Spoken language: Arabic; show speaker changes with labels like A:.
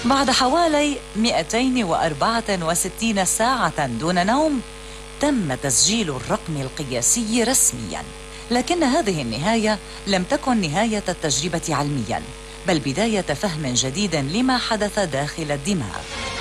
A: بعد حوالي 264 ساعة دون نوم تم تسجيل الرقم القياسي رسمياً، لكن هذه النهاية لم تكن نهاية التجربة علمياً، بل بداية فهم جديد لما حدث داخل الدماغ.